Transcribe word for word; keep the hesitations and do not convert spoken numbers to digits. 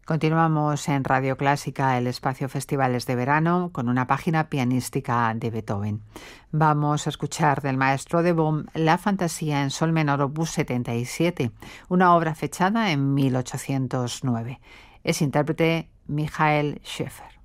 Continuamos en Radio Clásica, el espacio Festivales de Verano, con una página pianística de Beethoven. Vamos a escuchar del maestro de Bonn la Fantasía en sol menor opus setenta y siete, una obra fechada en mil ochocientos nueve. Es intérprete Michael Schaeffer.